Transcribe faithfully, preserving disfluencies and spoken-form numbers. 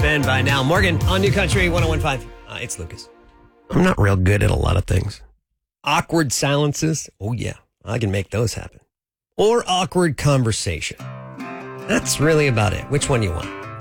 been by now. Morgan on New Country one oh one point five. Uh, it's Lucas. I'm not real good at a lot of things. Awkward silences. Oh, yeah. I can make those happen. Or awkward conversation. That's really about it. Which one you want?